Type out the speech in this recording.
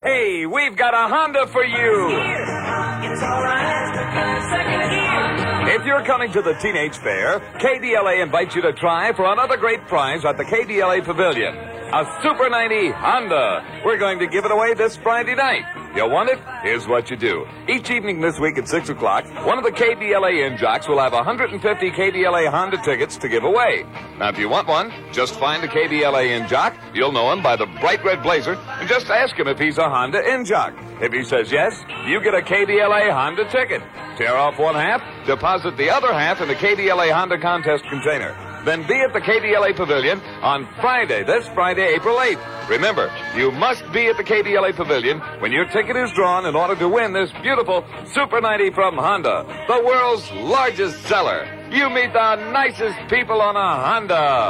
Hey, we've got a Honda for you. It's alright, second gear. If you're coming to the Teenage Fair, KDLA invites you to try for another great prize at the KDLA Pavilion. A Super 90 Honda. We're going to give it away this Friday night. You want it? Here's what you do. Each evening this week at 6 o'clock, one of the KDLA in-jocks will have 150 KDLA Honda tickets to give away. Now, if you want one, just find a KDLA in-jock. You'll know him by the bright red blazer, and just ask him if he's a Honda in-jock. If he says yes, you get a KDLA Honda ticket. Tear off one half, deposit the other half in the KDLA Honda contest container. Then be at the KDLA Pavilion on Friday, this Friday, April 8th. Remember, you must be at the KDLA Pavilion when your ticket is drawn in order to win this beautiful Super 90 from Honda, the world's largest seller. You meet the nicest people on a Honda.